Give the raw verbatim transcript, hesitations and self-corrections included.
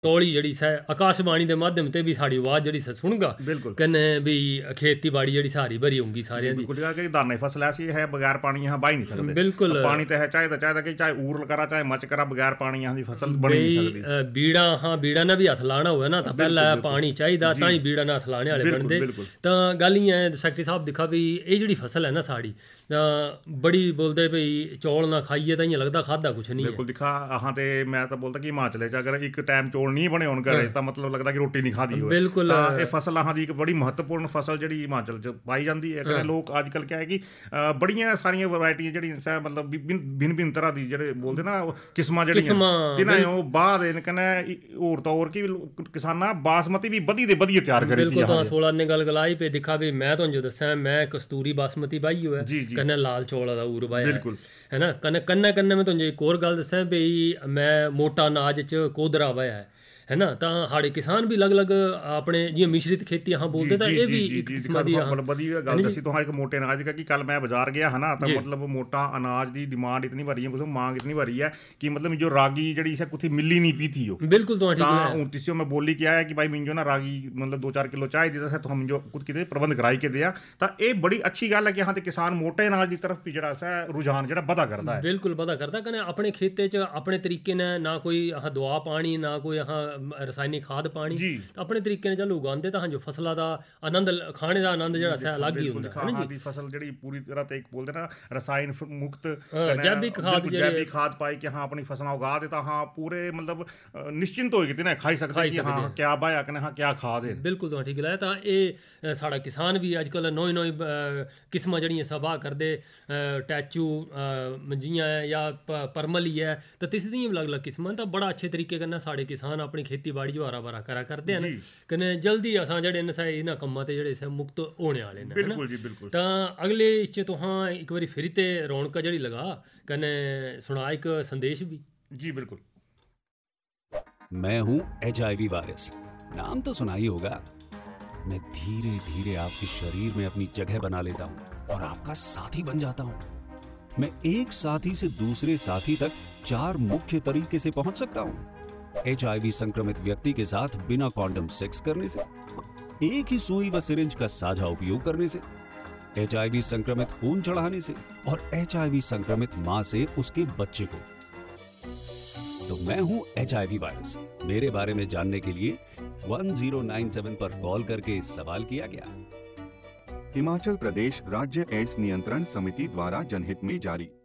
तौली जड़ी सै आकाशवाणी के माध्यम से भी साड़ी आवाज़ जड़ी सै सुनगा कन्नै भी खेतीबाड़ी जड़ी सारी भरी होंगी सारियां दी। बिल्कुल कि दाने फसल ऐसी है बगैर पानी यहाँ बाही नहीं सकते। बिल्कुल पानी तो है चाहिए चाहिए कि चाहे ऊर करा चाहे मच करा बगैर पानी यहाँ की फसल बनी नहीं सकती। बीड़ा हाँ बीड़ा ने भी हथ लाना होवे ना तो पहला पानी चाहिए तां ही बीड़ा ने हथ लाने वाले बनते। तो गल इयां है सैकटरी साहब दिखा भी ये जी फसल है ना साड़ी बड़ी बोलते भाई चौल ना खाइए तो इयां लगता खादा कुछ नहीं। बिल्कुल दिखा अहां ते मैं तो बोलता कि हिमाचल च अगर एक टाइम चौल नहीं बने होन घरे तो मतलब लगता कि रोटी नहीं खादी होवे। बिल्कुल ये फसल अहां दी एक बड़ी महत्वपूर्ण फसल जिहड़ी हिमाचल च पाई जाती है। कने लोग अजकल क्या है कि बड़ियां सारियां वैरायटियां जिहड़ियां मतलब भिन्न भिन्न तरह दी जिहड़े बोलदे ना किस्मां जिहड़ियां तिन्हां ओह बाद कने होर तो होर कि किसानां बासमती भी बधी दे बधिया तैयार करी दी। बिल्कुल तो सोलह ने गल गलाई पे दिखा भी मैं तुहानू जो दस्सां मैं कस्तूरी बासमती बाई होया कने लाल चौल दा ऊर बाया है ना। कन्नै कन्नै कन्नै मैं तुहानू एक होर गल दस्सां भी मैं मोटा अनाज च कोदरा बाया है है ना। तो साढ़े किसान भी अलग अलग अपने जियां मिश्रित खेती अहां बोलते तो ये भी एक किस्म दी बड़ी गल दसी तुहां एक मोटे अनाज का कि कल मैं बाजार गया है ना तो मतलब मोटा अनाज दी डिमांड इतनी भरी है मांग इतनी भरी है कि मतलब जो रागी जड़ी से कुछ मिली नहीं पी थी। बिल्कुल तो ठीक तिस्यो मैं बोली क्या है कि भाई मिंजो ना रागी मतलब दो चार किलो चाहिए दिता तो हम जो कुछ किते प्रबंध कराई के दिया तो ये बड़ी अच्छी गल है कि हाँ किसान मोटे अनाज की तरफ भी जड़ा सा रुझान जड़ा बधा करता है। बिल्कुल बधा करता कने अपने खेते च अपने तरीके ने ना कोई अहां दवा पानी ना कोई अहां रसायनिक खाद पानी अपने तरीके ने चलो उगांदे तां जो फसलां दा आनंद खाने दा आनंद जेड़ा सा अलग ही हुंदा है ना जी। फसल जेड़ी पूरी तरह ते एक बोलदे ना रसायन मुक्त जैविक खाद जैविक खाद पाई कि हां अपनी फसलां उगा दे तां हां पूरे मतलब निश्चिंत होई कि ना खाई सकदे कि हां क्या बाया कने हां क्या खाद है। बिल्कुल तो ठीक लाया तां ए साडा किसान भी अजकल नई नई किस्मां जड़ियां सभा करदे टैचू मंजियां या परमली है तो तिसदियां अलग अलग किस्मां तां बड़ा अच्छे तरीके कन्नै साडे किसान अपनी खेतीबाड़ी जो हरा भरा करा करते हैं कने जल्दी असां जेह्ड़े न सारे इन्हां कम्मां ते जेह्ड़े मुक्त होने वाले न। बिल्कुल जी बिल्कुल। तां अगले इस च तुहां एक बारी फिर ते रौनक जेह्ड़ी लगा कने सुना एक संदेश भी। जी बिल्कुल। मैं हूं एच आई वी वायरस, नाम तो सुना ही होगा। मैं धीरे धीरे आपके शरीर में अपनी जगह बना लेता हूं और आपका साथी बन जाता हूं। मैं एक साथी से दूसरे साथी तक चार मुख्य तरीके से पहुंच सकता हूं। एच आई वी संक्रमित व्यक्ति के साथ बिना कॉन्डम सेक्स करने से, एक ही सुई व सिरिंज का साझा उपयोग करने से, एच आई वी संक्रमित खून चढ़ाने से और एच आई वी संक्रमित मां से उसके बच्चे को। तो मैं हूं एच आई वी वायरस। मेरे बारे में जानने के लिए वन ज़ीरो नाइन सेवन पर कॉल करके सवाल किया गया। हिमाचल प्रदेश राज्य एड्स नियंत्रण समिति द्वारा जनहित में जारी।